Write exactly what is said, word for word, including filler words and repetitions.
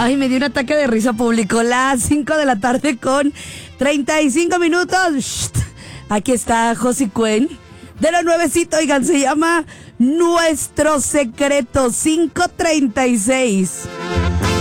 Ay, me dio un ataque de risa público. Las cinco de la tarde con treinta y cinco minutos. Shht. Aquí está Josie Cuen de lo nuevecito, oigan, se llama Nuestro Secreto. Cinco treinta y seis.